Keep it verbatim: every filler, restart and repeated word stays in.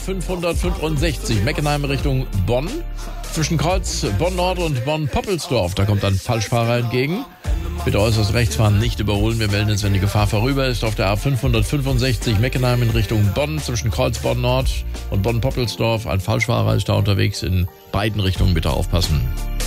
fünfhundertfünfundsechzig Meckenheim Richtung Bonn. Zwischen Kreuz Bonn-Nord und Bonn-Poppelsdorf. Da kommt ein Falschfahrer entgegen. Bitte äußerst rechts fahren, nicht überholen. Wir melden uns, wenn die Gefahr vorüber ist. Auf der A fünfhundertfünfundsechzig Meckenheim in Richtung Bonn. Zwischen Kreuz Bonn-Nord und Bonn-Poppelsdorf. Ein Falschfahrer ist da unterwegs. In beiden Richtungen bitte aufpassen.